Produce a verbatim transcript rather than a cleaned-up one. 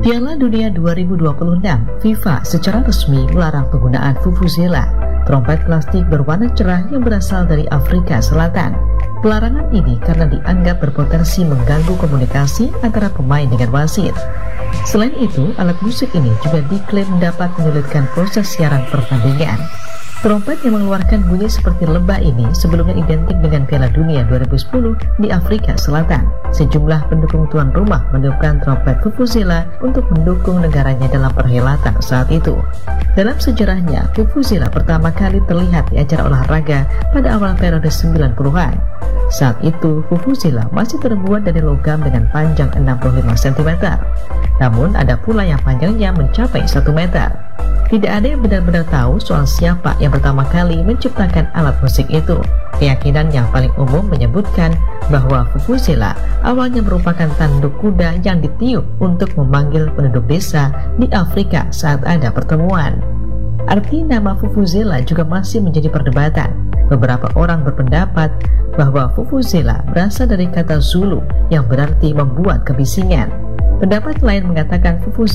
Piala Dunia dua ribu dua puluh enam, FIFA secara resmi melarang penggunaan vuvuzela, trompet plastik berwarna cerah yang berasal dari Afrika Selatan. Pelarangan ini karena dianggap berpotensi mengganggu komunikasi antara pemain dengan wasit. Selain itu, alat musik ini juga diklaim dapat menyulitkan proses siaran pertandingan. Trompet yang mengeluarkan bunyi seperti lebah ini sebelumnya identik dengan Piala Dunia dua ribu sepuluh di Afrika Selatan. Sejumlah pendukung tuan rumah meniupkan trompet vuvuzela untuk mendukung negaranya dalam perhelatan saat itu. Dalam sejarahnya, vuvuzela pertama kali terlihat di acara olahraga pada awal periode sembilan puluhan. Saat itu, vuvuzela masih terbuat dari logam dengan panjang enam puluh lima sentimeter. Namun ada pula yang panjangnya mencapai satu meter. Tidak ada yang benar-benar tahu soal siapa yang pertama kali menciptakan alat musik itu. Keyakinan yang paling umum menyebutkan bahwa vuvuzela awalnya merupakan tanduk kuda yang ditiup untuk memanggil penduduk desa di Afrika saat ada pertemuan. Arti nama vuvuzela juga masih menjadi perdebatan. Beberapa orang berpendapat bahwa vuvuzela berasal dari kata Zulu yang berarti membuat kebisingan. Pendapat lain mengatakan vuvuzela